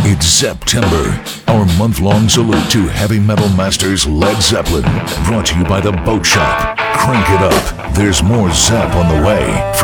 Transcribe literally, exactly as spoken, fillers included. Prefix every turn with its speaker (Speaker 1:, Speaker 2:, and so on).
Speaker 1: It's September, our month-long salute to heavy metal masters Led Zeppelin. Brought to you by The Boat Shop. Crank it up. There's more Zepp on the way from